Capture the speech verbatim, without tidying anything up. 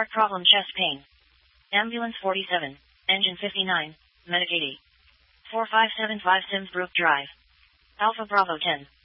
Heart problem, chest pain. Ambulance forty-seven. Engine fifty-nine. Medic eighty. four five seven five Simsbrook Drive. Alpha Bravo ten.